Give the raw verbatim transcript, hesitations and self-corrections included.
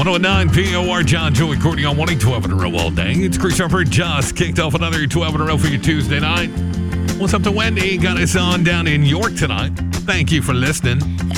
one oh nine P O R, John, Joey, Courtney on one twelve in a row all day. It's Chris Harper just kicked off another twelve in a row for your Tuesday night. What's up to Wendy? Got us on down in York tonight. Thank you for listening.